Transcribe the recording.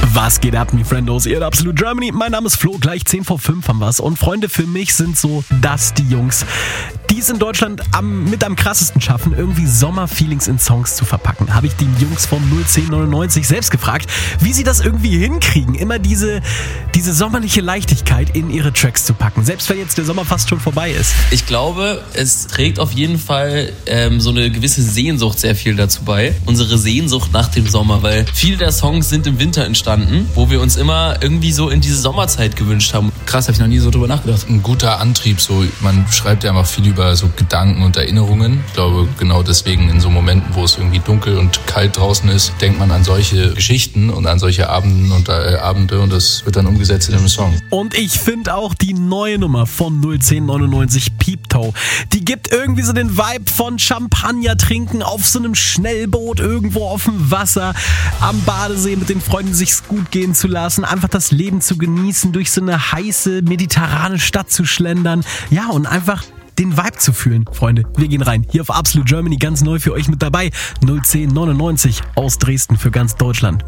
Was geht ab, mi Friendos? Ihr Absolute Germany. Mein Name ist Flo, gleich 10 vor 5 haben wir's. Und Freunde, für mich sind so das die Jungs, die es in Deutschland mit am krassesten schaffen, irgendwie Sommerfeelings in Songs zu verpacken. Habe ich die Jungs von 01099 selbst gefragt, wie sie das irgendwie hinkriegen, immer diese sommerliche Leichtigkeit in ihre Tracks zu packen, selbst wenn jetzt der Sommer fast schon vorbei ist. Ich glaube, es trägt auf jeden Fall so eine gewisse Sehnsucht sehr viel dazu bei. Unsere Sehnsucht nach dem Sommer, weil viele der Songs sind im Winter entstanden, wo wir uns immer irgendwie so in diese Sommerzeit gewünscht haben. Krass, habe ich noch nie so drüber nachgedacht. Ein guter Antrieb, so man schreibt ja immer viel über so Gedanken und Erinnerungen. Ich glaube, genau deswegen in so Momenten, wo es irgendwie dunkel und kalt draußen ist, denkt man an solche Geschichten und an solche Abende und das wird dann umgesetzt in einem Song. Und ich finde auch die neue Nummer von 01099 Peep Toe, die gibt irgendwie so den Vibe von Champagner trinken auf so einem Schnellboot irgendwo auf dem Wasser, am Badesee mit den Freunden sich's gut gehen zu lassen, einfach das Leben zu genießen, durch so eine heiße mediterrane Stadt zu schlendern, ja, und einfach den Vibe zu fühlen. Freunde, wir gehen rein. Hier auf Absolute Germany, ganz neu für euch mit dabei. 01099 aus Dresden für ganz Deutschland.